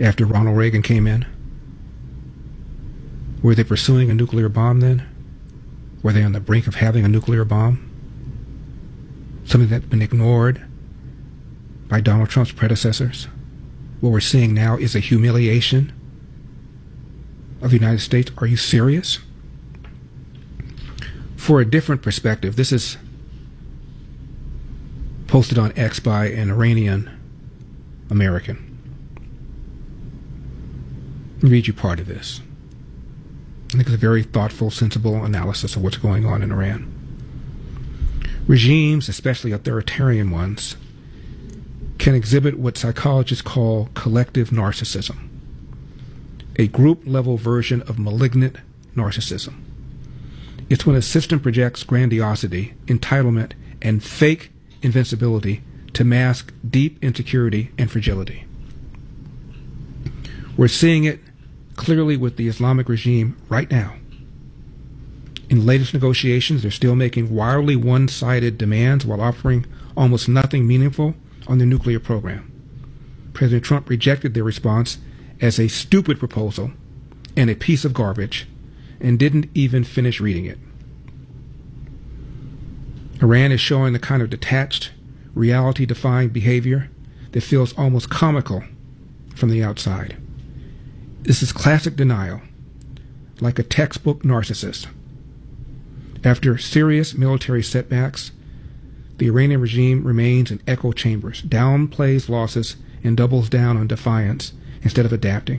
after Ronald Reagan came in? Were they pursuing a nuclear bomb then? Were they on the brink of having a nuclear bomb? Something that's been ignored by Donald Trump's predecessors. What we're seeing now is a humiliation of the United States. Are you serious? For a different perspective, this is posted on X by an Iranian American. Let me read you part of this. I think it's a very thoughtful, sensible analysis of what's going on in Iran. Regimes, especially authoritarian ones, can exhibit what psychologists call collective narcissism, a group-level version of malignant narcissism. It's when a system projects grandiosity, entitlement, and fake invincibility to mask deep insecurity and fragility. We're seeing it clearly with the Islamic regime right now. In the latest negotiations, they're still making wildly one-sided demands while offering almost nothing meaningful on their nuclear program. President Trump rejected their response as a stupid proposal and a piece of garbage and didn't even finish reading it. Iran is showing the kind of detached, reality-defying behavior that feels almost comical from the outside. This is classic denial, like a textbook narcissist. After serious military setbacks, the Iranian regime remains in echo chambers, downplays losses, and doubles down on defiance instead of adapting.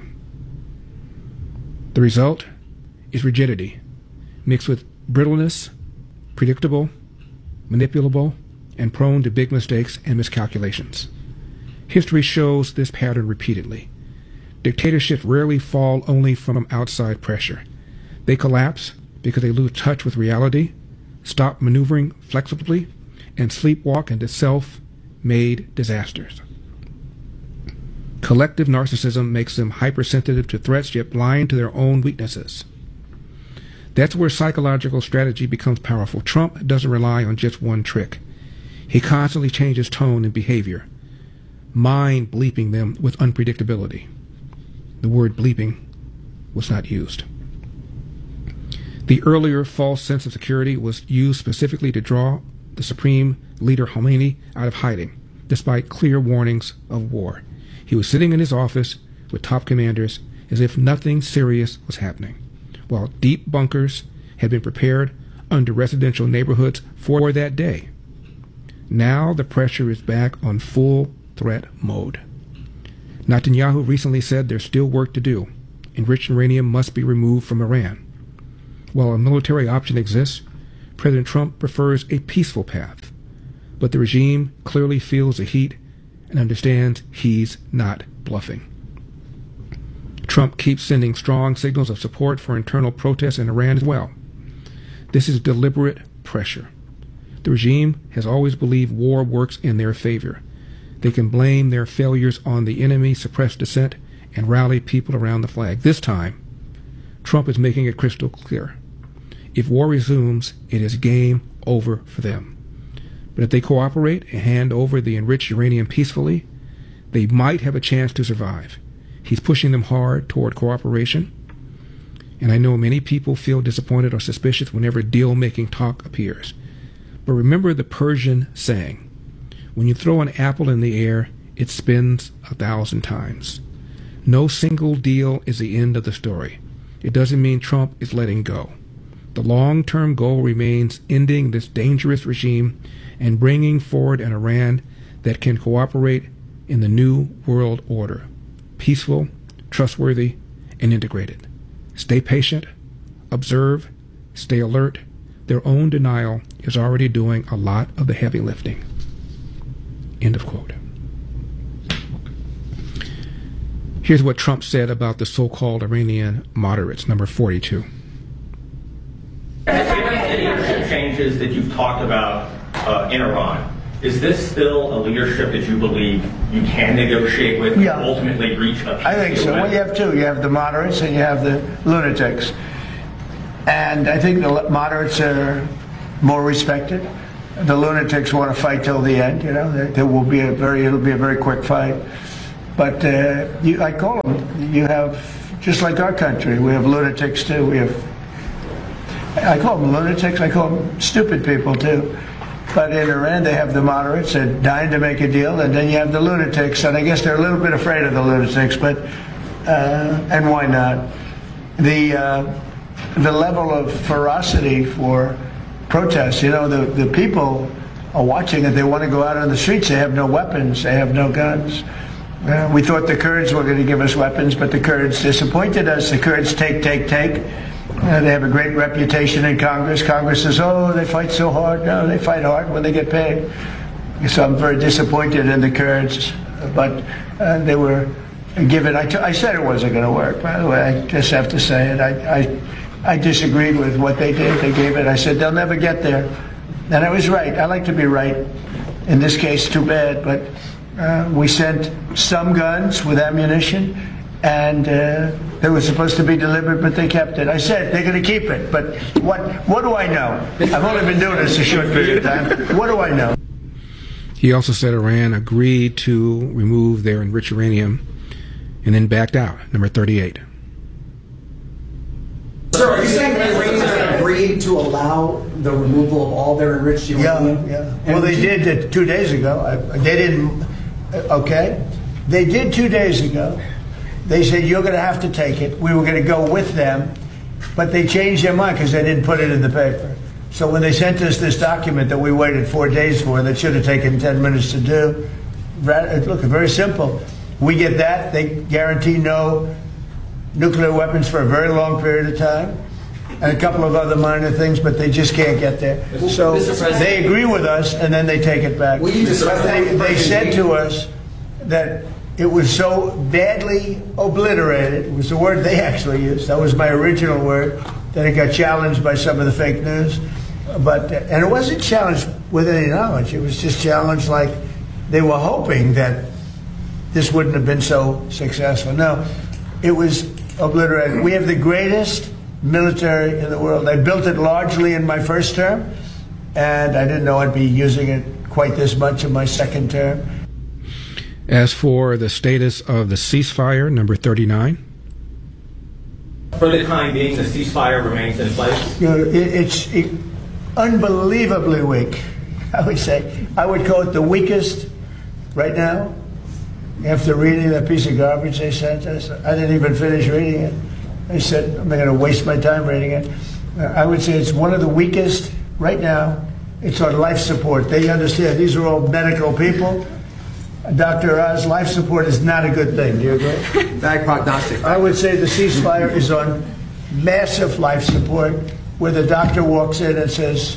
The result is rigidity, mixed with brittleness, predictable, manipulable, and prone to big mistakes and miscalculations. History shows this pattern repeatedly. Dictatorships rarely fall only from outside pressure. They collapse because they lose touch with reality, stop maneuvering flexibly, and sleepwalk into self-made disasters. Collective narcissism makes them hypersensitive to threats yet blind to their own weaknesses. That's where psychological strategy becomes powerful. Trump doesn't rely on just one trick. He constantly changes tone and behavior, mind bleeping them with unpredictability. The word bleeping was not used. The earlier false sense of security was used specifically to draw the Supreme Leader Khomeini out of hiding, despite clear warnings of war. He was sitting in his office with top commanders as if nothing serious was happening, while deep bunkers had been prepared under residential neighborhoods for that day. Now the pressure is back on full threat mode. Netanyahu recently said there's still work to do. Enriched uranium must be removed from Iran. While a military option exists, President Trump prefers a peaceful path. But the regime clearly feels the heat and understands he's not bluffing. Trump keeps sending strong signals of support for internal protests in Iran as well. This is deliberate pressure. The regime has always believed war works in their favor. They can blame their failures on the enemy, suppress dissent, and rally people around the flag. This time, Trump is making it crystal clear. If war resumes, it is game over for them. But if they cooperate and hand over the enriched uranium peacefully, they might have a chance to survive. He's pushing them hard toward cooperation, and I know many people feel disappointed or suspicious whenever deal-making talk appears. But remember the Persian saying, when you throw an apple in the air, it spins 1,000 times. No single deal is the end of the story. It doesn't mean Trump is letting go. The long-term goal remains ending this dangerous regime and bringing forward an Iran that can cooperate in the new world order, peaceful, trustworthy, and integrated. Stay patient, observe, stay alert. Their own denial is already doing a lot of the heavy lifting. End of quote. Here's what Trump said about the so-called Iranian moderates, number 42. Leadership changes that you've talked about in Iran, is this still a leadership that you believe you can negotiate with and ultimately reach a peace? I think so. Well, you have two. You have the moderates and you have the lunatics. And I think the moderates are more respected. The lunatics want to fight till the end. You know, it'll be a very quick fight. But I call them, you have, just like our country, we have lunatics too. I call them lunatics, I call them stupid people too. But in Iran, they have the moderates, they're dying to make a deal, and then you have the lunatics, and I guess they're a little bit afraid of the lunatics, but, and why not? The level of ferocity for protests, the people are watching it, they want to go out on the streets, they have no weapons, they have no guns. We thought the Kurds were going to give us weapons, but the Kurds disappointed us. The Kurds take. They have a great reputation in Congress. Congress says, oh, they fight so hard. No, they fight hard when they get paid. So I'm very disappointed in the Kurds, but they were given. I said it wasn't going to work, by the way. I just have to say it. I disagreed with what they did. They gave it. I said, they'll never get there. And I was right. I like to be right. In this case, too bad, but we sent some guns with ammunition, and they were supposed to be delivered, but they kept it. I said they're going to keep it, but what do I know? I've only been doing this a short period of time. What do I know? He also said Iran agreed to remove their enriched uranium and then backed out. Number 38. Sir, are you saying the Iranians agreed to allow the removal of all their enriched uranium? Yeah. Well, they did it 2 days ago. They didn't. Okay. They did 2 days ago. They said, you're going to have to take it. We were going to go with them, but they changed their mind because they didn't put it in the paper. So when they sent us this document that we waited 4 days for, that should have taken 10 minutes to do, look, very simple. We get that. They guarantee no nuclear weapons for a very long period of time, and a couple of other minor things, but they just can't get there. So they agree with us, and then they take it back. They said to us that it was so badly obliterated, it was the word they actually used, that was my original word, that it got challenged by some of the fake news. And it wasn't challenged with any knowledge, it was just challenged like they were hoping that this wouldn't have been so successful. No, it was obliterated. We have the greatest military in the world. I built it largely in my first term, and I didn't know I'd be using it quite this much in my second term. As for the status of the ceasefire, number 39. For the time being, the ceasefire remains in place? It's unbelievably weak, I would say. I would call it the weakest right now. After reading that piece of garbage they sent us, I didn't even finish reading it. I said, I'm not going to waste my time reading it. I would say it's one of the weakest right now. It's on life support. They understand these are all medical people. Dr. Oz, life support is not a good thing. Do you agree? Bad prognostic. I would say the ceasefire is on massive life support, where the doctor walks in and says,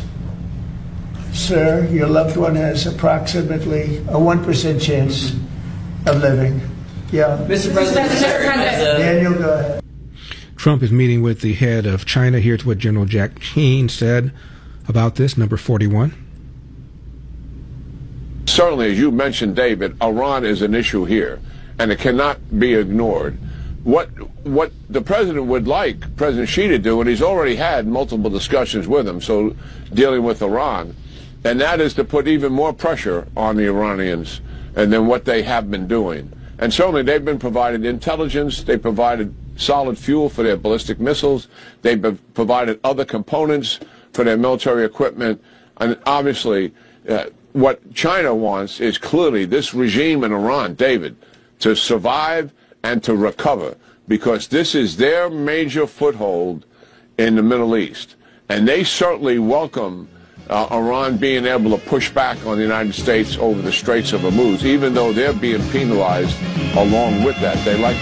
sir, your loved one has approximately a 1% chance of living. Yeah. Mr. President, Daniel, go ahead. Trump is meeting with the head of China. Here's what General Jack Keane said about this, number 41. Certainly, as you mentioned, David, Iran is an issue here, and it cannot be ignored. What the president would like President Xi to do, and he's already had multiple discussions with him, so dealing with Iran, and that is to put even more pressure on the Iranians and than what they have been doing. And certainly they've been provided intelligence, they provided solid fuel for their ballistic missiles, they've provided other components for their military equipment, and obviously what China wants is clearly this regime in Iran, David, to survive and to recover, because this is their major foothold in the Middle East. And they certainly welcome Iran being able to push back on the United States over the Straits of Hormuz, even though they're being penalized along with that. They like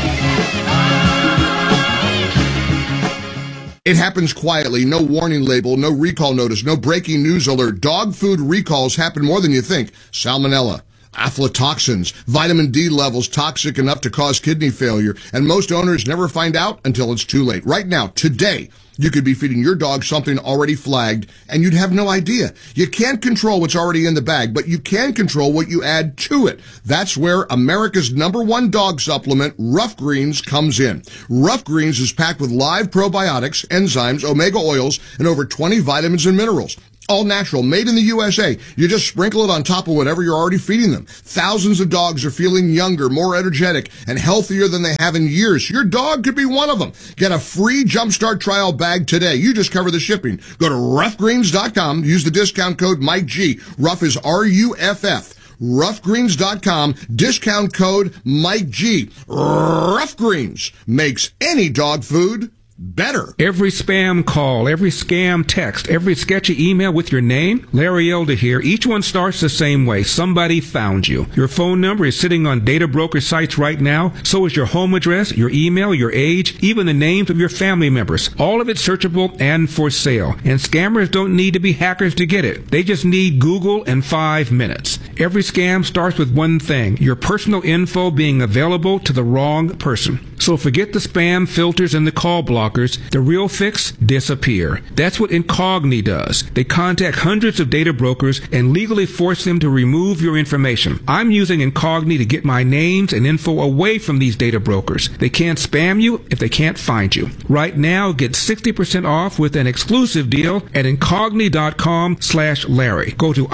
It happens quietly, no warning label, no recall notice, no breaking news alert. Dog food recalls happen more than you think. Salmonella, aflatoxins, vitamin D levels toxic enough to cause kidney failure, and most owners never find out until it's too late. Right now, today, you could be feeding your dog something already flagged, and you'd have no idea. You can't control what's already in the bag, but you can control what you add to it. That's where America's #1 dog supplement, Rough Greens, comes in. Rough Greens is packed with live probiotics, enzymes, omega oils, and over 20 vitamins and minerals. All natural, made in the USA. You just sprinkle it on top of whatever you're already feeding them. Thousands of dogs are feeling younger, more energetic, and healthier than they have in years. Your dog could be one of them. Get a free Jumpstart trial bag today. You just cover the shipping. Go to roughgreens.com. Use the discount code Mike G. Rough is RUFF. Roughgreens.com, discount code Mike G. Rough Greens makes any dog food better. Every spam call, every scam text, every sketchy email with your name, Larry Elder here, each one starts the same way. Somebody found you. Your phone number is sitting on data broker sites right now. So is your home address, your email, your age, even the names of your family members. All of it searchable and for sale. And scammers don't need to be hackers to get it. They just need Google and 5 minutes. Every scam starts with one thing, your personal info being available to the wrong person. So forget the spam filters and the call blockers. The real fix, disappear. That's what Incogni does. They contact hundreds of data brokers and legally force them to remove your information. I'm using Incogni to get my names and info away from these data brokers. They can't spam you if they can't find you. Right now, get 60% off with an exclusive deal at Incogni.com/Larry. Go to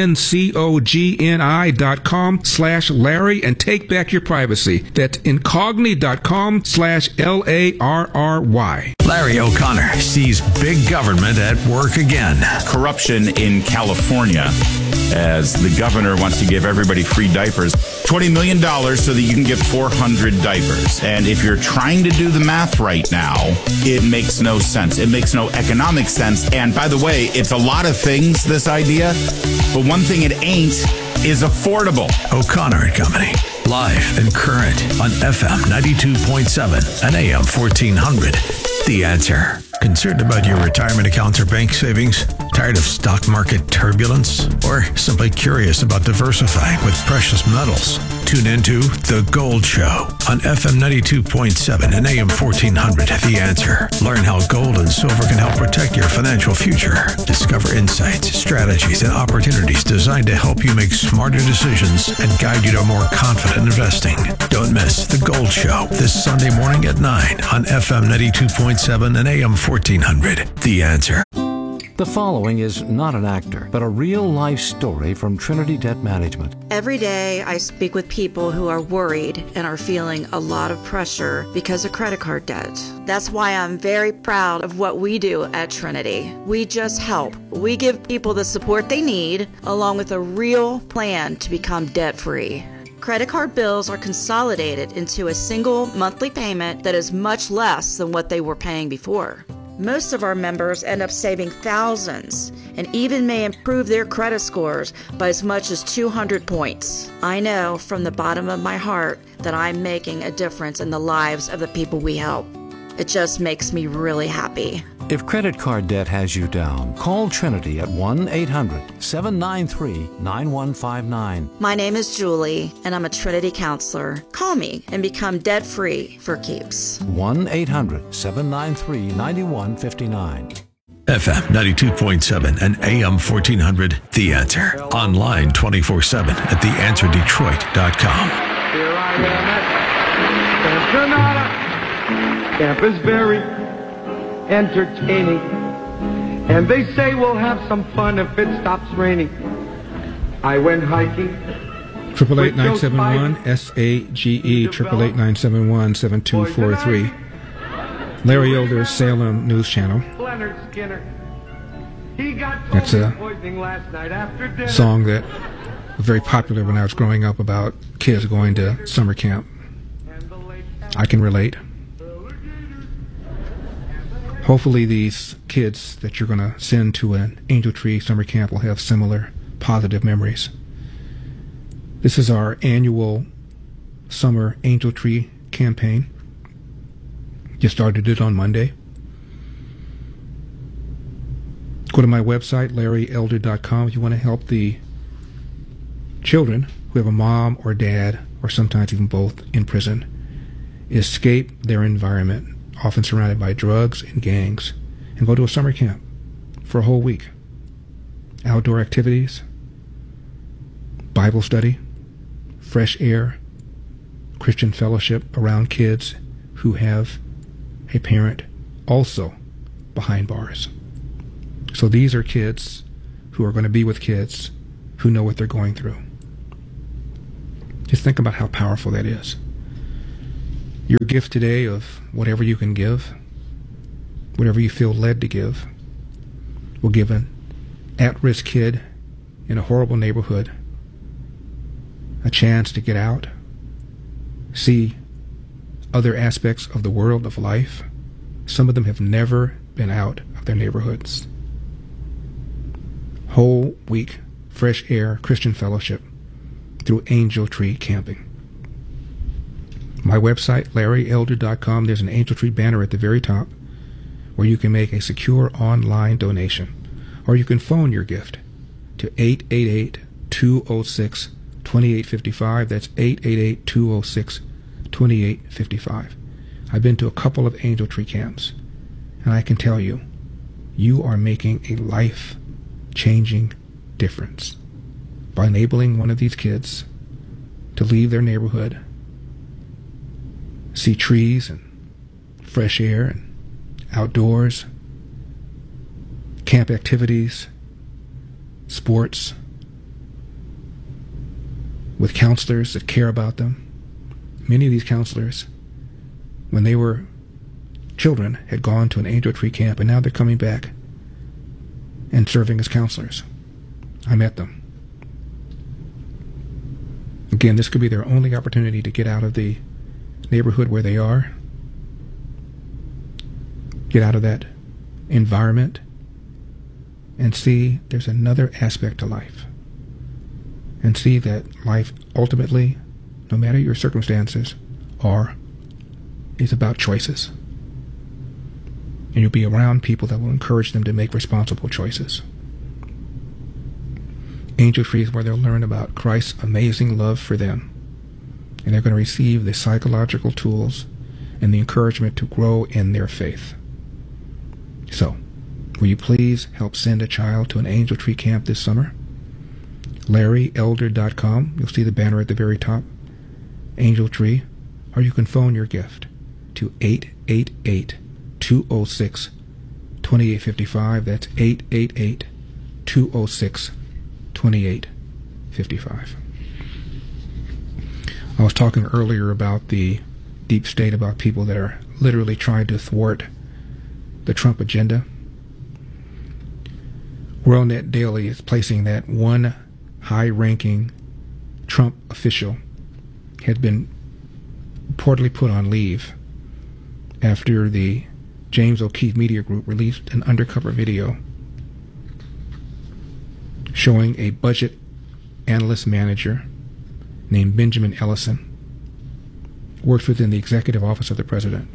INCOGNI.com/Larry and take back your privacy. That's Incogni.com/LARRY. Larry O'Connor sees big government at work again. Corruption in California, as the governor wants to give everybody free diapers. $20 million so that you can get 400 diapers. And if you're trying to do the math right now, it makes no sense. It makes no economic sense. And by the way, it's a lot of things, this idea, but one thing it ain't is affordable. O'Connor and Company. Live and current on FM 92.7 and AM 1400. The Answer. Concerned about your retirement accounts or bank savings? Tired of stock market turbulence? Or simply curious about diversifying with precious metals? Tune into The Gold Show on FM 92.7 and AM 1400. The Answer. Learn how gold and silver can help protect your financial future. Discover insights, strategies, and opportunities designed to help you make smarter decisions and guide you to more confident investing. Don't miss The Gold Show this Sunday morning at 9 on FM 92.7 and AM 1400. The Answer. The following is not an actor, but a real-life story from Trinity Debt Management. Every day I speak with people who are worried and are feeling a lot of pressure because of credit card debt. That's why I'm very proud of what we do at Trinity. We just help. We give people the support they need, along with a real plan to become debt-free. Credit card bills are consolidated into a single monthly payment that is much less than what they were paying before. Most of our members end up saving thousands and even may improve their credit scores by as much as 200 points. I know from the bottom of my heart that I'm making a difference in the lives of the people we help. It just makes me really happy. If credit card debt has you down, call Trinity at 1-800-793-9159. My name is Julie, and I'm a Trinity counselor. Call me and become debt-free for keeps. 1-800-793-9159. FM 92.7 and AM 1400. The Answer. Online 24/7 at theanswerdetroit.com. Here I am at Camp is very entertaining, and they say we'll have some fun if it stops raining. I went hiking. 888-971-SAGE, 888-971-7243. Larry Elder's Salem News Channel. That's a song that was very popular when I was growing up about kids going to summer camp. I can relate. Hopefully these kids that you're going to send to an Angel Tree summer camp will have similar positive memories. This is our annual summer Angel Tree campaign. Just started it on Monday. Go to my website, LarryElder.com, if you want to help the children who have a mom or dad, or sometimes even both, in prison, escape their environment, often surrounded by drugs and gangs, and go to a summer camp for a whole week. Outdoor activities, Bible study, fresh air, Christian fellowship around kids who have a parent also behind bars. So these are kids who are going to be with kids who know what they're going through. Just think about how powerful that is. Your gift today of whatever you can give, whatever you feel led to give, will give an at-risk kid in a horrible neighborhood a chance to get out, see other aspects of the world, of life. Some of them have never been out of their neighborhoods. Whole week, fresh air, Christian fellowship through Angel Tree Camping. My website, LarryElder.com, there's an Angel Tree banner at the very top where you can make a secure online donation, or you can phone your gift to 888-206-2855. That's 888-206-2855. I've been to a couple of Angel Tree camps, and I can tell you, you are making a life-changing difference by enabling one of these kids to leave their neighborhood, see trees and fresh air and outdoors, camp activities, sports, with counselors that care about them. Many of these counselors, when they were children, had gone to an Angel Tree camp, and now they're coming back and serving as counselors. I met them. Again, this could be their only opportunity to get out of the neighborhood where they are, get out of that environment, and see there's another aspect to life, and see that life ultimately, no matter your circumstances, is about choices. And you'll be around people that will encourage them to make responsible choices. Angel Tree is where they'll learn about Christ's amazing love for them, and they're going to receive the psychological tools and the encouragement to grow in their faith. So, will you please help send a child to an Angel Tree camp this summer? LarryElder.com. You'll see the banner at the very top. Angel Tree. Or you can phone your gift to 888-206-2855. That's 888-206-2855. I was talking earlier about the deep state, about people that are literally trying to thwart the Trump agenda. WorldNet Daily is placing that one high-ranking Trump official had been reportedly put on leave after the James O'Keefe Media Group released an undercover video showing a budget analyst manager named Benjamin Ellison, works within the executive office of the president.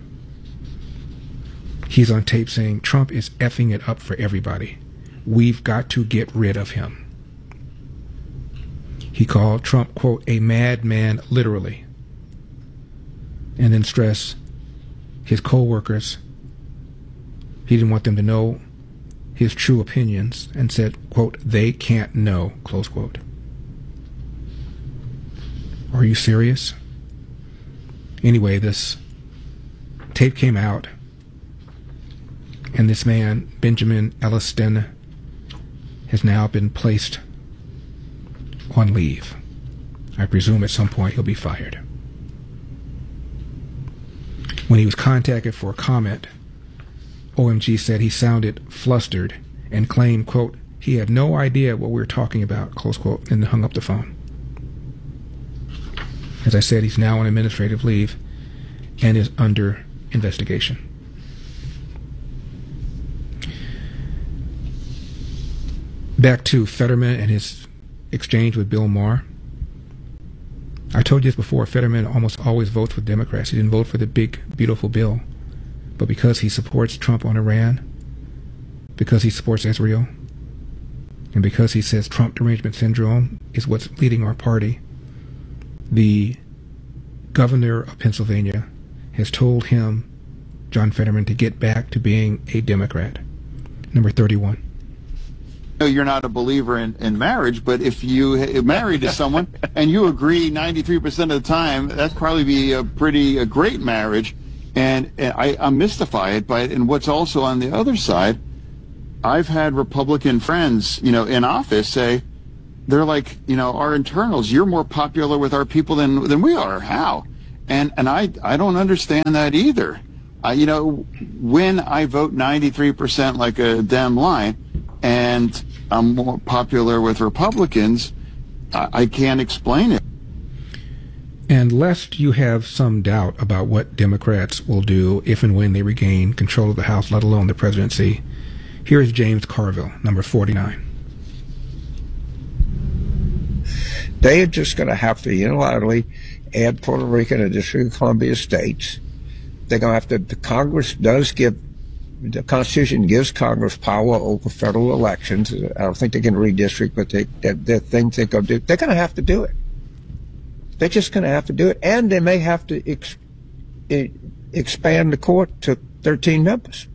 He's on tape saying Trump is effing it up for everybody. We've got to get rid of him. He called Trump, quote, a madman, literally, and then stressed his co-workers, he didn't want them to know his true opinions, and said, quote, they can't know, close quote. Are you serious? Anyway, this tape came out, and this man, Benjamin Ellison, has now been placed on leave. I presume at some point he'll be fired. When he was contacted for a comment, OMG said he sounded flustered and claimed, quote, he had no idea what we were talking about, close quote, and hung up the phone. As I said, he's now on administrative leave and is under investigation. Back to Fetterman and his exchange with Bill Maher. I told you this before, Fetterman almost always votes with Democrats. He didn't vote for the big, beautiful bill. But because he supports Trump on Iran, because he supports Israel, and because he says Trump derangement syndrome is what's leading our party, the governor of Pennsylvania has told him, John Fetterman, to get back to being a Democrat. Number 31. You're not a believer in marriage, but if you married to someone and you agree 93% of the time, that's probably be a great marriage. And I'm mystified by it. And what's also on the other side I've had Republican friends, in office say, they're like, our internals, you're more popular with our people than we are. How? And I don't understand that either. When I vote 93% like a Dem line, and I'm more popular with Republicans, I can't explain it. And lest you have some doubt about what Democrats will do if and when they regain control of the House, let alone the presidency, here is James Carville, number 49. They are just going to have to unilaterally add Puerto Rico and the District of Columbia states. They're going to have to, the Constitution gives Congress power over federal elections. I don't think they can redistrict, but they're things they're going to do. They're going to have to do it. They're just going to have to do it. And they may have to expand the court to 13 members.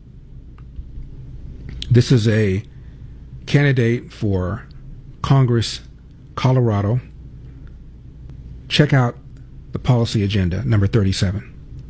This is a candidate for Congress, Colorado. Check out the policy agenda, number 37.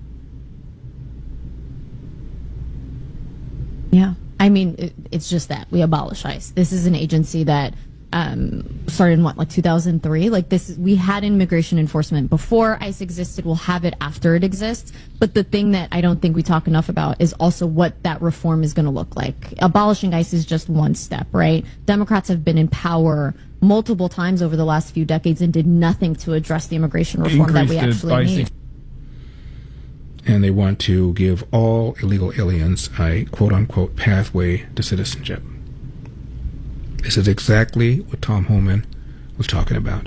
Yeah. I mean, it's just that. We abolish ICE. This is an agency that started in 2003? We had immigration enforcement before ICE existed. We'll have it after it exists. But the thing that I don't think we talk enough about is also what that reform is going to look like. Abolishing ICE is just one step, right? Democrats have been in power multiple times over the last few decades and did nothing to address the immigration reform that we actually need. And they want to give all illegal aliens a quote-unquote pathway to citizenship. This is exactly what Tom Homan was talking about.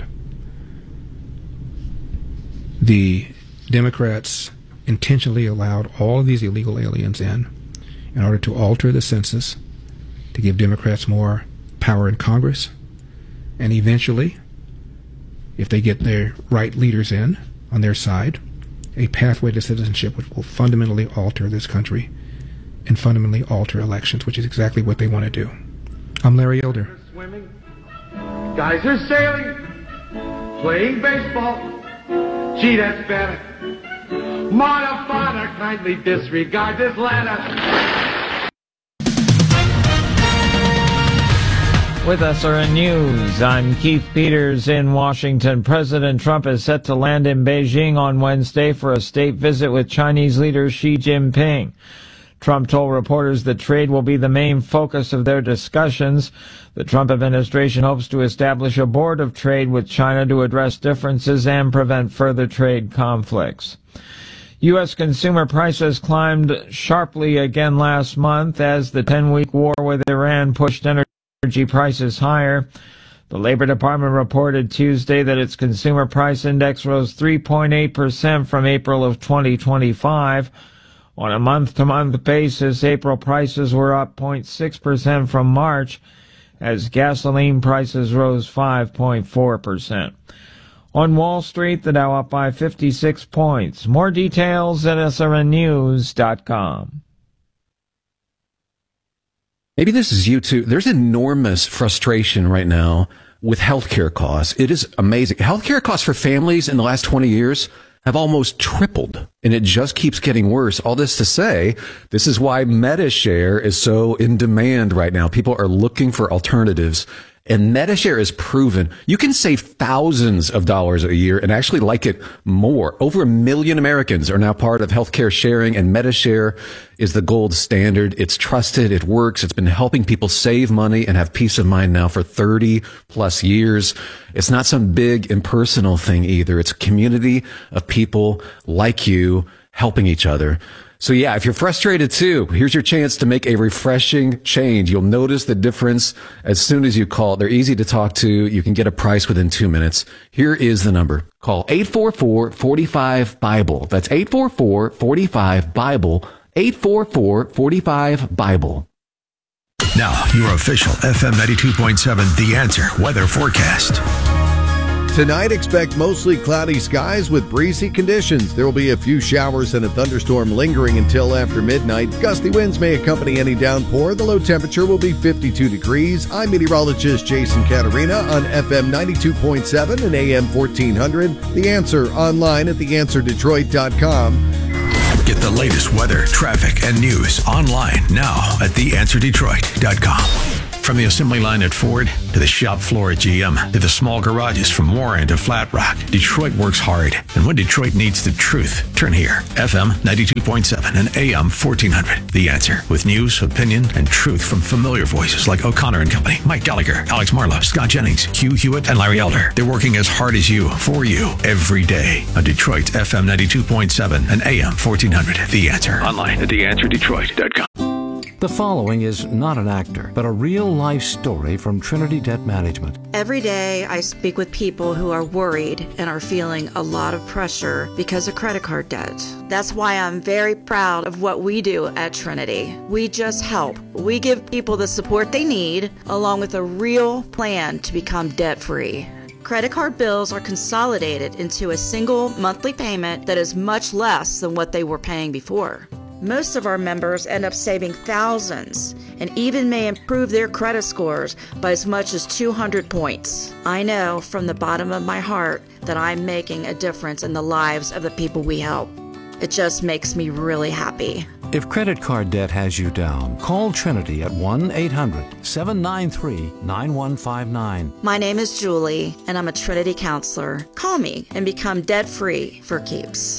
The Democrats intentionally allowed all of these illegal aliens in order to alter the census, to give Democrats more power in Congress, and eventually, if they get their right leaders in on their side, a pathway to citizenship which will fundamentally alter this country and fundamentally alter elections, which is exactly what they want to do. I'm Larry Elder. Swimming, guys are sailing, playing baseball. Gee, that's better. Mother, father, kindly disregard this letter. With SRN News, I'm Keith Peters in Washington. President Trump is set to land in Beijing on Wednesday for a state visit with Chinese leader Xi Jinping. Trump told reporters that trade will be the main focus of their discussions. The Trump administration hopes to establish a board of trade with China to address differences and prevent further trade conflicts. U.S. consumer prices climbed sharply again last month as the 10-week war with Iran pushed energy prices higher. The Labor Department reported Tuesday that its consumer price index rose 3.8% from April of 2025. On a month-to-month basis, April prices were up 0.6% from March, as gasoline prices rose 5.4%. On Wall Street, the Dow up by 56 points. More details at srnnews.com. Maybe this is you too. There's enormous frustration right now with healthcare costs. It is amazing. Healthcare costs for families in the last 20 years have almost tripled, and it just keeps getting worse. All this to say, this is why MediShare is so in demand right now. People are looking for alternatives. And MediShare is proven you can save thousands of dollars a year and actually like it more. Over 1 million Americans are now part of healthcare sharing, and MediShare is the gold standard. It's trusted. It works. It's been helping people save money and have peace of mind now for 30 plus years. It's not some big impersonal thing either. It's a community of people like you helping each other. So yeah, if you're frustrated too, here's your chance to make a refreshing change. You'll notice the difference as soon as you call. They're easy to talk to. You can get a price within 2 minutes. Here is the number. Call 844-45-BIBLE. That's 844-45-BIBLE. 844-45-BIBLE. Now, your official FM 92.7 The Answer weather forecast. Tonight, expect mostly cloudy skies with breezy conditions. There will be a few showers and a thunderstorm lingering until after midnight. Gusty winds may accompany any downpour. The low temperature will be 52 degrees. I'm meteorologist Jason Catarina on FM 92.7 and AM 1400. The Answer online at theanswerdetroit.com. Get the latest weather, traffic, and news online now at theanswerdetroit.com. From the assembly line at Ford to the shop floor at GM to the small garages from Warren to Flat Rock, Detroit works hard. And when Detroit needs the truth, turn here. FM 92.7 and AM 1400. The Answer, with news, opinion, and truth from familiar voices like O'Connor and Company, Mike Gallagher, Alex Marlowe, Scott Jennings, Hugh Hewitt, and Larry Elder. They're working as hard as you, for you, every day on Detroit's FM 92.7 and AM 1400. The Answer. Online at theanswerdetroit.com. The following is not an actor, but a real-life story from Trinity Debt Management. Every day I speak with people who are worried and are feeling a lot of pressure because of credit card debt. That's why I'm very proud of what we do at Trinity. We just help. We give people the support they need, along with a real plan to become debt-free. Credit card bills are consolidated into a single monthly payment that is much less than what they were paying before. Most of our members end up saving thousands and even may improve their credit scores by as much as 200 points. I know from the bottom of my heart that I'm making a difference in the lives of the people we help. It just makes me really happy. If credit card debt has you down, call Trinity at 1-800-793-9159. My name is Julie, and I'm a Trinity counselor. Call me and become debt-free for keeps.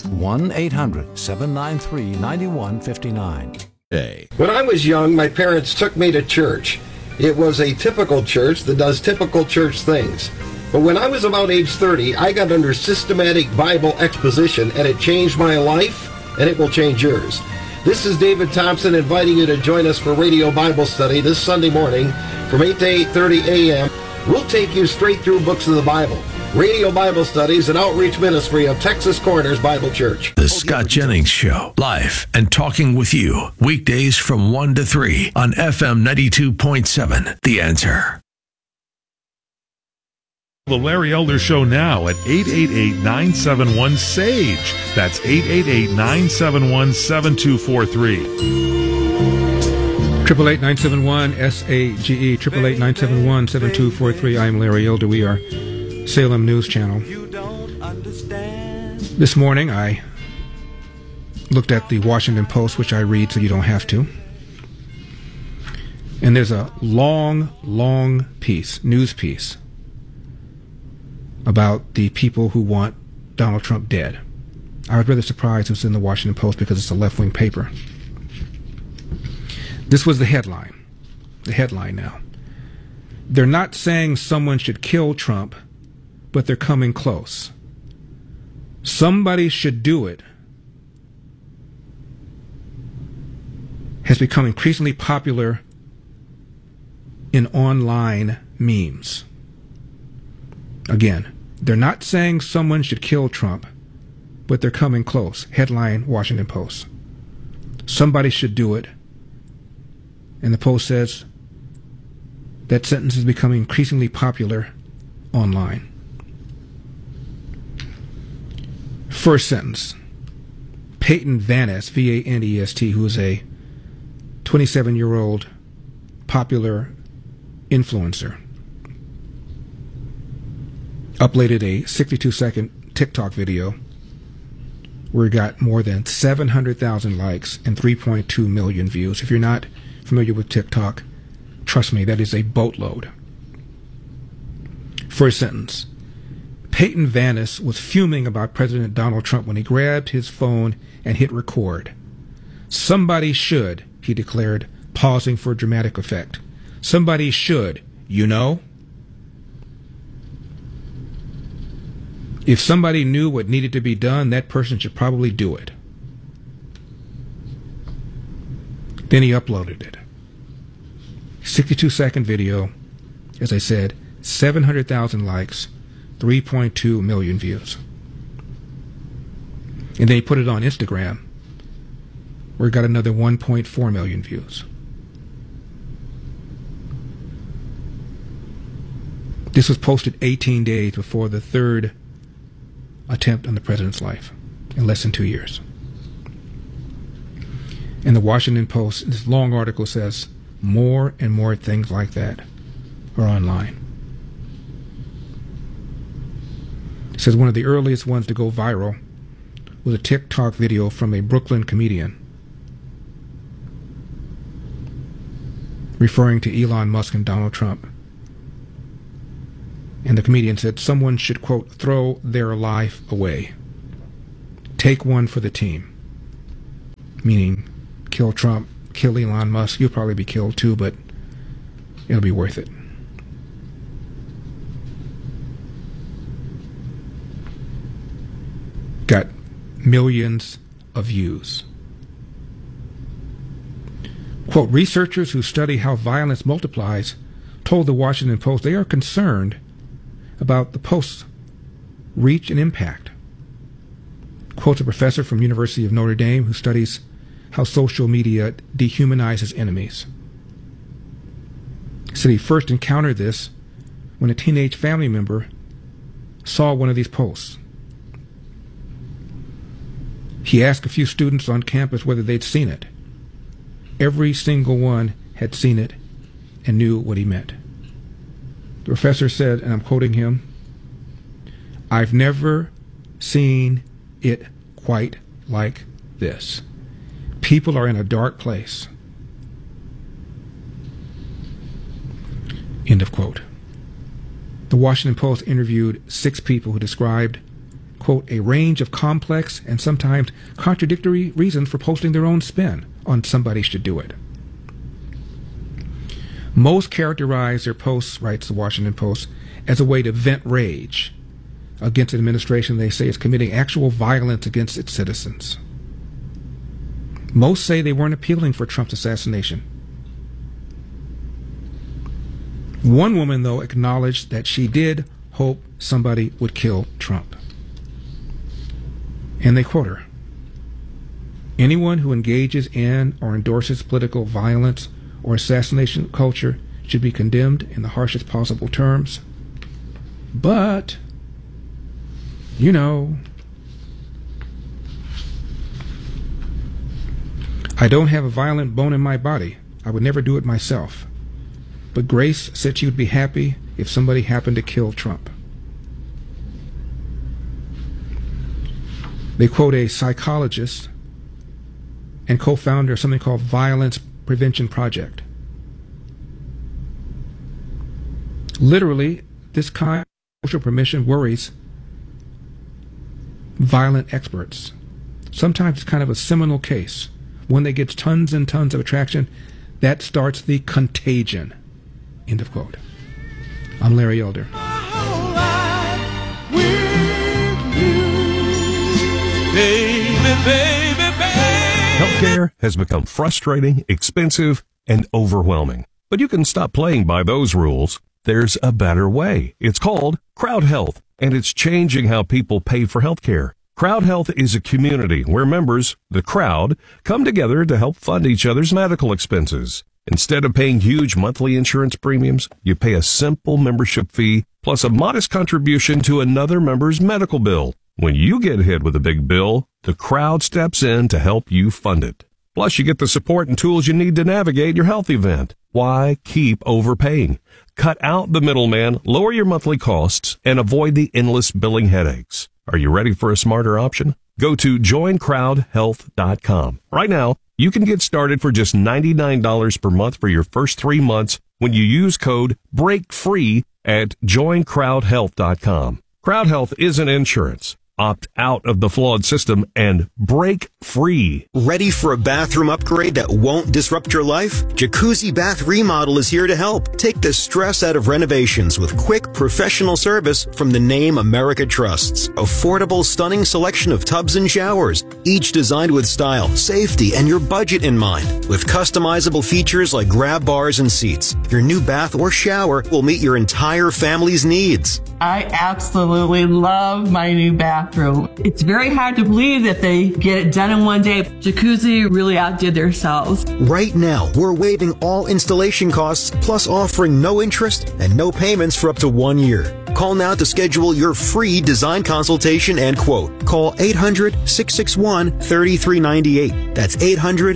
1-800-793-9159. When I was young, my parents took me to church. It was a typical church that does typical church things. But when I was about age 30, I got under systematic Bible exposition, and it changed my life, and it will change yours. This is David Thompson inviting you to join us for Radio Bible Study this Sunday morning from 8 to 8:30 a.m. We'll take you straight through books of the Bible. Radio Bible Study is an outreach ministry of Texas Corners Bible Church. The Scott Jennings Show, live and talking with you, weekdays from 1 to 3 on FM 92.7, The Answer. The Larry Elder Show now at 888-971-SAGE. That's 888-971-7243. 888-971-SAGE, 888-971-7243. I'm Larry Elder. We are Salem News Channel. This morning I looked at the Washington Post, which I read so you don't have to. And there's a long news piece about the people who want Donald Trump dead. I was rather surprised it was in the Washington Post because it's a left-wing paper. This was the headline. The headline now. They're not saying someone should kill Trump, but they're coming close. Somebody should do it has become increasingly popular in online memes. Again, they're not saying someone should kill Trump, but they're coming close. Headline, Washington Post. Somebody should do it. And the Post says that sentence is becoming increasingly popular online. First sentence. Peyton Vanest, V-A-N-E-S-T, who is a 27-year-old popular influencer, uploaded a 62-second TikTok video where it got more than 700,000 likes and 3.2 million views. If you're not familiar with TikTok, trust me, that is a boatload. First sentence. Peyton Vanest was fuming about President Donald Trump when he grabbed his phone and hit record. Somebody should, he declared, pausing for dramatic effect. Somebody should, you know? If somebody knew what needed to be done, that person should probably do it. Then he uploaded it. 62-second video, as I said, 700,000 likes, 3.2 million views. And then he put it on Instagram, where it got another 1.4 million views. This was posted 18 days before the third attempt on the president's life, in less than 2 years. And the Washington Post, this long article says more and more things like that are online. It says one of the earliest ones to go viral was a TikTok video from a Brooklyn comedian referring to Elon Musk and Donald Trump. And the comedian said someone should, quote, throw their life away. Take one for the team. Meaning, kill Trump, kill Elon Musk. You'll probably be killed too, but it'll be worth it. Got millions of views. Quote, researchers who study how violence multiplies told the Washington Post they are concerned about the post's reach and impact. Quotes a professor from University of Notre Dame who studies how social media dehumanizes enemies. He said he first encountered this when a teenage family member saw one of these posts. He asked a few students on campus whether they'd seen it. Every single one had seen it and knew what he meant. The professor said, and I'm quoting him, "I've never seen it quite like this. People are in a dark place." End of quote. The Washington Post interviewed 6 people who described, quote, a range of complex and sometimes contradictory reasons for posting their own spin on somebody should do it. Most characterize their posts, writes the Washington Post, as a way to vent rage against an administration they say is committing actual violence against its citizens. Most say they weren't appealing for Trump's assassination. One woman, though, acknowledged that she did hope somebody would kill Trump. And they quote her, "Anyone who engages in or endorses political violence or assassination culture should be condemned in the harshest possible terms. But, you know, I don't have a violent bone in my body. I would never do it myself. But Grace said she would be happy if somebody happened to kill Trump." They quote a psychologist and co-founder of something called Violence Prevention Project. Literally, this kind of social permission worries violent experts. Sometimes it's kind of a seminal case. One that gets tons and tons of attraction, that starts the contagion. End of quote. I'm Larry Elder. Healthcare has become frustrating, expensive, and overwhelming. But you can stop playing by those rules. There's a better way. It's called Crowd Health, and it's changing how people pay for healthcare. Crowd Health is a community where members, the crowd, come together to help fund each other's medical expenses. Instead of paying huge monthly insurance premiums, you pay a simple membership fee plus a modest contribution to another member's medical bill. When you get hit with a big bill, the crowd steps in to help you fund it. Plus, you get the support and tools you need to navigate your health event. Why keep overpaying? Cut out the middleman, lower your monthly costs, and avoid the endless billing headaches. Are you ready for a smarter option? Go to joincrowdhealth.com. Right now, you can get started for just $99 per month for your first 3 months when you use code BREAKFREE at joincrowdhealth.com. Crowd Health isn't insurance. Opt out of the flawed system and break free. Ready for a bathroom upgrade that won't disrupt your life? Jacuzzi Bath Remodel is here to help. Take the stress out of renovations with quick, professional service from the name America trusts. Affordable, stunning selection of tubs and showers, each designed with style, safety, and your budget in mind. With customizable features like grab bars and seats, your new bath or shower will meet your entire family's needs. I absolutely love my new bathroom. It's very hard to believe that they get it done in one day. Jacuzzi really outdid themselves. Right now, we're waiving all installation costs, plus offering no interest and no payments for up to 1 year. Call now to schedule your free design consultation and quote. Call 800-661-3398. That's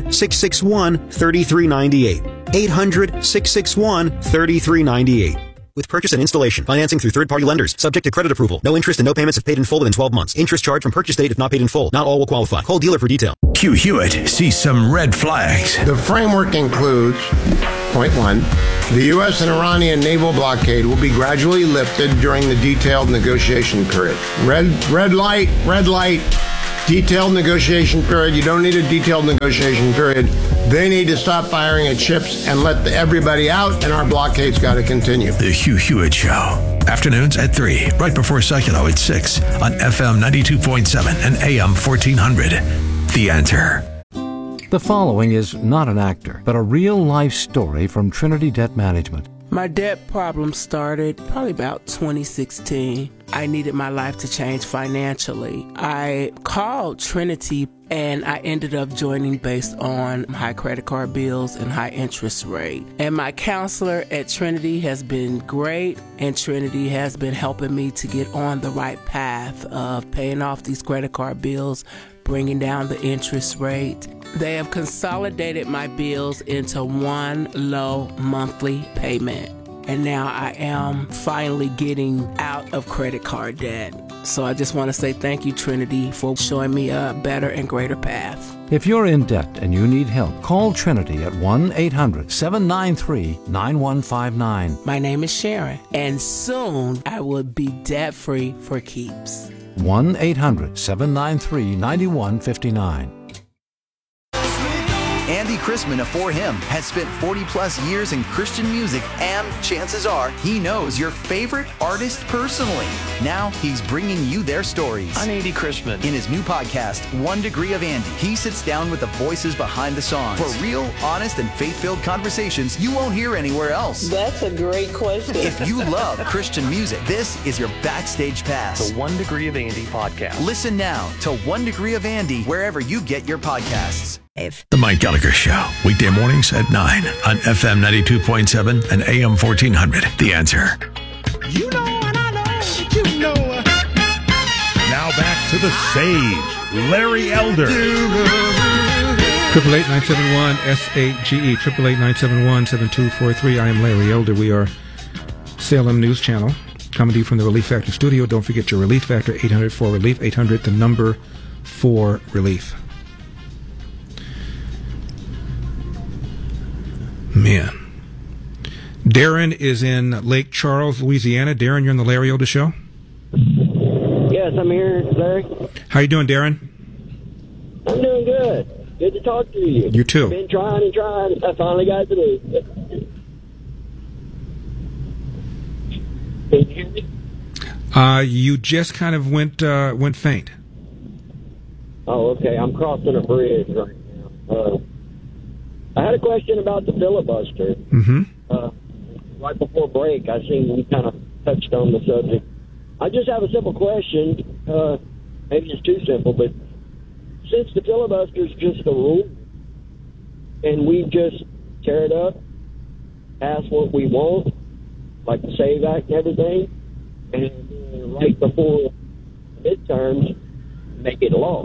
800-661-3398. 800-661-3398. with purchase and installation. Financing through third-party lenders. Subject to credit approval. No interest and no payments if paid in full within 12 months. Interest charged from purchase date if not paid in full. Not all will qualify. Call dealer for detail. Hugh Hewitt sees some red flags. The framework includes, point one, the U.S. and Iranian naval blockade will be gradually lifted during the detailed negotiation period. Red light, detailed negotiation period. You don't need a detailed negotiation period. They need to stop firing at ships and let everybody out, and our blockade's got to continue. The Hugh Hewitt Show. Afternoons at 3, right before Seculo at 6 on FM 92.7 and AM 1400. The Answer. The following is not an actor, but a real-life story from Trinity Debt Management. My debt problem started probably about 2016. I needed my life to change financially. I called Trinity and I ended up joining based on high credit card bills and high interest rate. And my counselor at Trinity has been great, and Trinity has been helping me to get on the right path of paying off these credit card bills, bringing down the interest rate. They have consolidated my bills into one low monthly payment. And now I am finally getting out of credit card debt. So I just want to say thank you, Trinity, for showing me a better and greater path. If you're in debt and you need help, call Trinity at 1-800-793-9159. My name is Sharon, and soon I will be debt-free for keeps. 1-800-793-9159. Andy Chrisman of For Him has spent 40-plus years in Christian music, and chances are he knows your favorite artist personally. Now he's bringing you their stories. I'm Andy Chrisman. In his new podcast, 1 Degree of Andy, he sits down with the voices behind the songs for real, honest, and faith-filled conversations you won't hear anywhere else. That's a great question. If you love Christian music, this is your backstage pass. The 1 Degree of Andy podcast. Listen now to 1 Degree of Andy wherever you get your podcasts. The Mike Gallagher Show, weekday mornings at 9 on FM 92.7 and AM 1400. The Answer. You know and I know that you know. Now back to the Sage, Larry Elder. 888-971-SAGE, 888-971-7243. I am Larry Elder. We are Salem News Channel, coming to you from the Relief Factor studio. Don't forget your Relief Factor, 800-4RELIEF, 800, the number 4RELIEF. Man. Darren is in Lake Charles, Louisiana. Darren, you're on the Larry Elder Show? Yes, I'm here, Larry. How you doing, Darren? I'm doing good. Good to talk to you. You too. I've been trying and trying. I finally got through. Can you hear me? You just kind of went faint. Oh, okay. I'm crossing a bridge right now. I had a question about the filibuster. Mm-hmm. Right before break, I seen you kind of touched on the subject. I just have a simple question. Maybe it's too simple, but since the filibuster is just a rule, and we just tear it up, pass what we want, like the SAVE Act and everything, and right before midterms, make it law.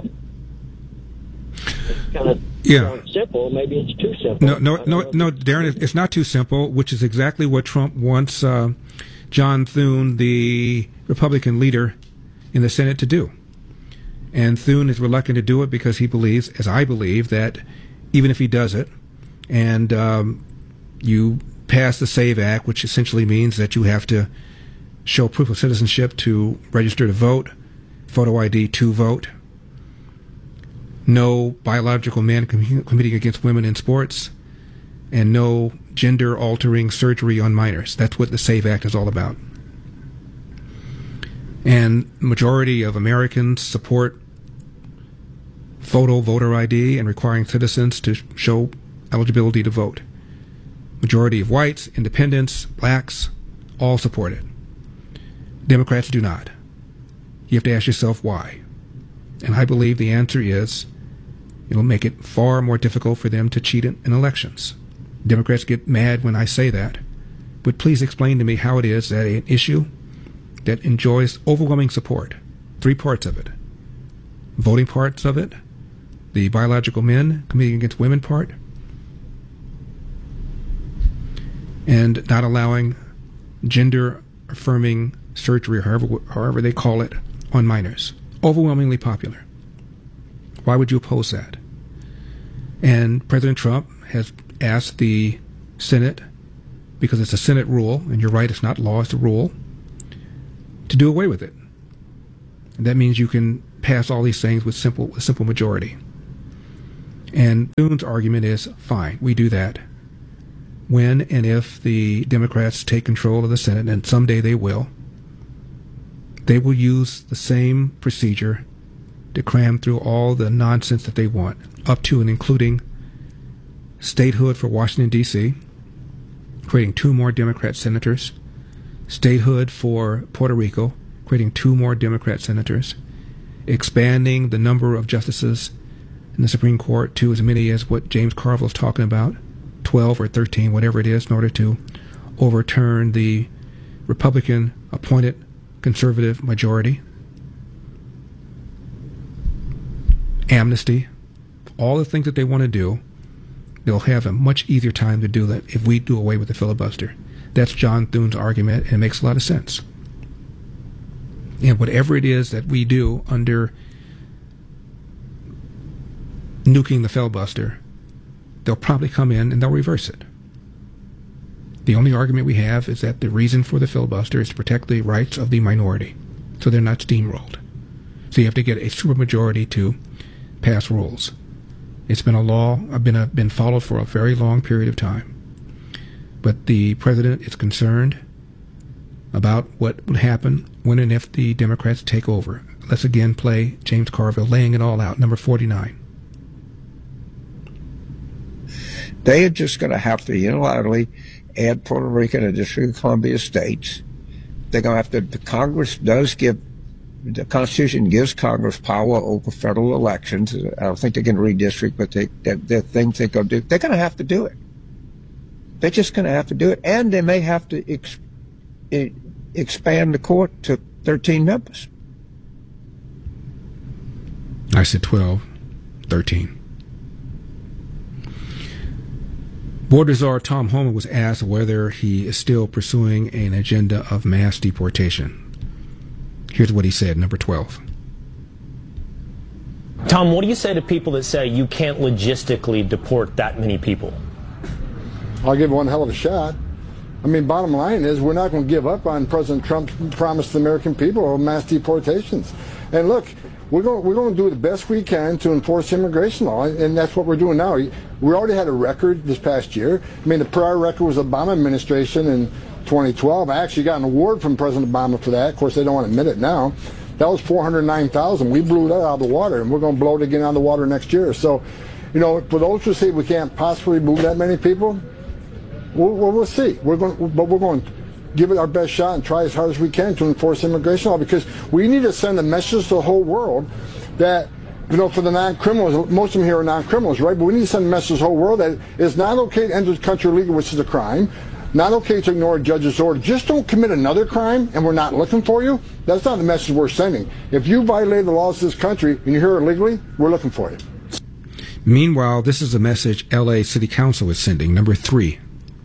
It's kind of simple. Maybe it's too simple. No, Darren, it's not too simple, which is exactly what Trump wants John Thune, the Republican leader in the Senate, to do. And Thune is reluctant to do it because he believes, as I believe, that even if he does it, and you pass the SAVE Act, which essentially means that you have to show proof of citizenship to register to vote, photo ID to vote, no biological men competing against women in sports, and no gender-altering surgery on minors. That's what the SAVE Act is all about. And the majority of Americans support photo voter ID and requiring citizens to show eligibility to vote. Majority of whites, independents, blacks, all support it. Democrats do not. You have to ask yourself why. And I believe the answer is it'll make it far more difficult for them to cheat in elections. Democrats get mad when I say that, but please explain to me how it is that an issue that enjoys overwhelming support, 3 parts of it, voting parts of it, the biological men competing against women part, and not allowing gender-affirming surgery, or however they call it, on minors. Overwhelmingly popular. Why would you oppose that? And President Trump has asked the Senate, because it's a Senate rule, and you're right, it's not law, it's a rule, to do away with it. And that means you can pass all these things with simple majority. And Thune's argument is, fine, we do that when and if the Democrats take control of the Senate, and someday they will use the same procedure to cram through all the nonsense that they want, up to and including statehood for Washington, D.C., creating 2 more Democrat senators, statehood for Puerto Rico, creating 2 more Democrat senators, expanding the number of justices in the Supreme Court to as many as what James Carville is talking about, 12 or 13, whatever it is, in order to overturn the Republican-appointed conservative majority. Amnesty, all the things that they want to do, they'll have a much easier time to do that if we do away with the filibuster. That's John Thune's argument, and it makes a lot of sense. And whatever it is that we do under nuking the filibuster, they'll probably come in and they'll reverse it. The only argument we have is that the reason for the filibuster is to protect the rights of the minority, so they're not steamrolled. So you have to get a supermajority to pass rules. It's been a law, been followed for a very long period of time. But the president is concerned about what would happen when and if the Democrats take over. Let's again play James Carville laying it all out, number 49. They are just going to have to unilaterally add Puerto Rico to the District of Columbia states. They're going to have to, the Constitution gives Congress power over federal elections. I don't think they can redistrict, but they're things they're going to do. They're going to have to do it. They're just going to have to do it. And they may have to expand the court to 13 members. I said 12, 13. Border Czar Tom Homan was asked whether he is still pursuing an agenda of mass deportation. Here's what he said, number 12. Tom, what do you say to people that say you can't logistically deport that many people? I'll give one hell of a shot. I mean, bottom line is we're not going to give up on President Trump's promise to the American people of mass deportations. And look, we're going to do the best we can to enforce immigration law, and that's what we're doing now. We already had a record this past year. I mean, the prior record was the Obama administration in 2012. I actually got an award from President Obama for that. Of course, they don't want to admit it now. That was 409,000. We blew that out of the water, and we're going to blow it again out of the water next year. So, you know, for those who say we can't possibly move that many people, we'll see. We're going to give it our best shot and try as hard as we can to enforce immigration law, because we need to send a message to the whole world that, you know, for the non-criminals, most of them here are non-criminals, right? But we need to send a message to the whole world that it's not okay to enter the country illegally, which is a crime. Not okay to ignore a judge's order. Just don't commit another crime and we're not looking for you. That's not the message we're sending. If you violate the laws of this country and you're here illegally, we're looking for you. Meanwhile, this is a message LA City Council is sending, number 3.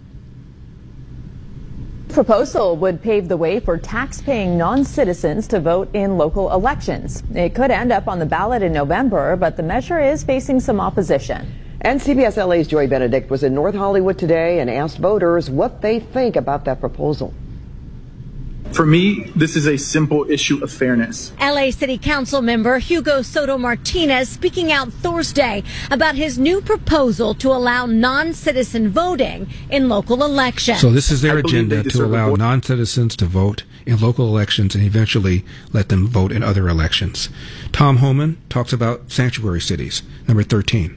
Proposal would pave the way for tax-paying non-citizens to vote in local elections. It could end up on the ballot in November, but the measure is facing some opposition. And CBS LA's Joy Benedict was in North Hollywood today and asked voters what they think about that proposal. For me, this is a simple issue of fairness. LA City Council member Hugo Soto Martinez speaking out Thursday about his new proposal to allow non-citizen voting in local elections. So this is their agenda, to allow non-citizens to vote in local elections and eventually let them vote in other elections. Tom Homan talks about sanctuary cities, number 13.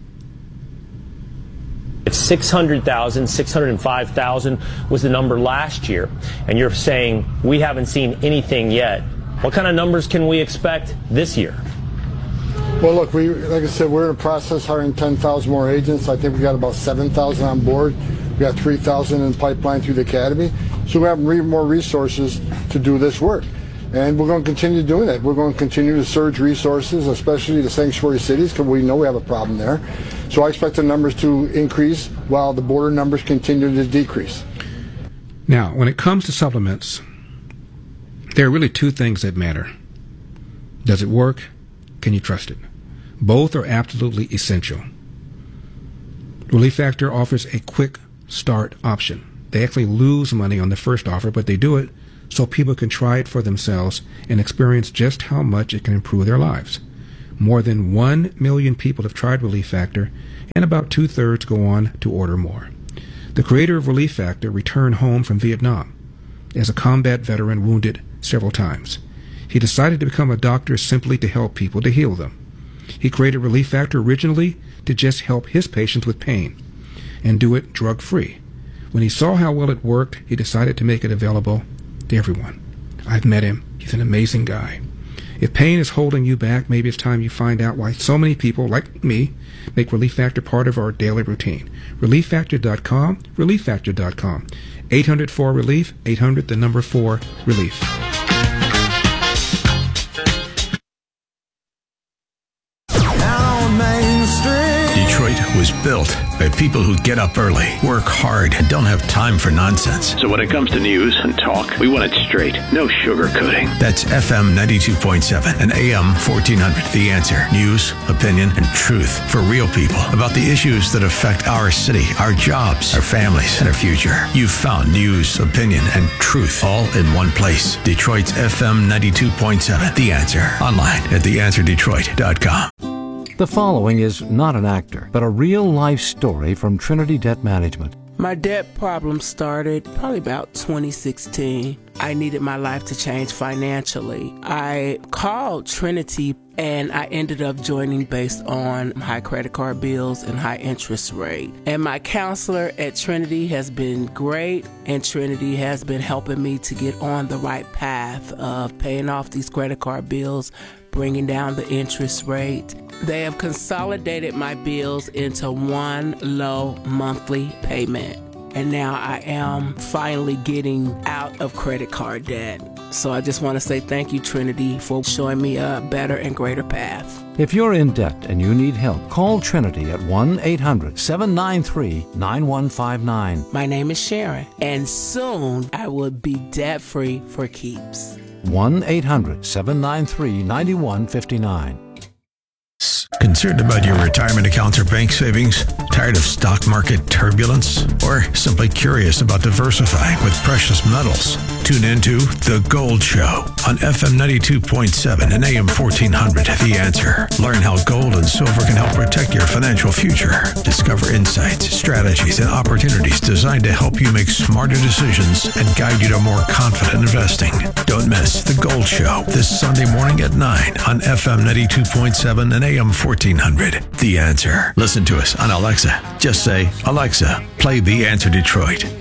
If 600,000, 605,000 was the number last year, and you're saying we haven't seen anything yet, what kind of numbers can we expect this year? Well, look, like I said, we're in the process hiring 10,000 more agents. I think we got about 7,000 on board. We got 3,000 in pipeline through the academy. So we have more resources to do this work. And we're going to continue doing it. We're going to continue to surge resources, especially the sanctuary cities, because we know we have a problem there. So I expect the numbers to increase while the border numbers continue to decrease. Now, when it comes to supplements, there are really two things that matter. Does it work? Can you trust it? Both are absolutely essential. Relief Factor offers a quick start option. They actually lose money on the first offer, but they do it so people can try it for themselves and experience just how much it can improve their lives. More than 1 million people have tried Relief Factor, and about 2/3 go on to order more. The creator of Relief Factor returned home from Vietnam as a combat veteran wounded several times. He decided to become a doctor simply to help people, to heal them. He created Relief Factor originally to just help his patients with pain and do it drug-free. When he saw how well it worked, he decided to make it available to everyone. I've met him. He's an amazing guy. If pain is holding you back, maybe it's time you find out why so many people, like me, make Relief Factor part of our daily routine. ReliefFactor.com, ReliefFactor.com. 800-4-RELIEF, 800-4-RELIEF. Detroit was built by people who get up early, work hard, and don't have time for nonsense. So when it comes to news and talk, we want it straight. No sugarcoating. That's FM 92.7 and AM 1400. The Answer. News, opinion, and truth for real people about the issues that affect our city, our jobs, our families, and our future. You've found news, opinion, and truth all in one place. Detroit's FM 92.7. The Answer. Online at theanswerdetroit.com. The following is not an actor, but a real-life story from Trinity Debt Management. My debt problem started probably about 2016. I needed my life to change financially. I called Trinity and I ended up joining based on high credit card bills and high interest rate. And my counselor at Trinity has been great, and Trinity has been helping me to get on the right path of paying off these credit card bills, bringing down the interest rate. They have consolidated my bills into one low monthly payment. And now I am finally getting out of credit card debt. So I just want to say thank you, Trinity, for showing me a better and greater path. If you're in debt and you need help, call Trinity at 1-800-793-9159. My name is Sharon, and soon I will be debt-free for keeps. 1-800-793-9159. Concerned about your retirement accounts or bank savings? Tired of stock market turbulence? Or simply curious about diversifying with precious metals? Tune into The Gold Show on FM 92.7 and AM 1400. The Answer. Learn how gold and silver can help protect your financial future. Discover insights, strategies, and opportunities designed to help you make smarter decisions and guide you to more confident investing. Don't miss The Gold Show this Sunday morning at 9 on FM 92.7 and AM 1400. The Answer. Listen to us on Alexa. Just say, Alexa, play The Answer Detroit.